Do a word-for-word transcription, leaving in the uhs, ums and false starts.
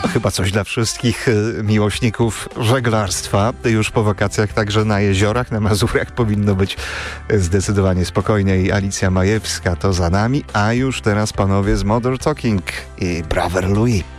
chyba coś dla wszystkich miłośników żeglarstwa. Już po wakacjach także na jeziorach, na Mazurach powinno być zdecydowanie spokojniej. Alicja Majewska to za nami, a już teraz panowie z Modern Talking i Brother Louis.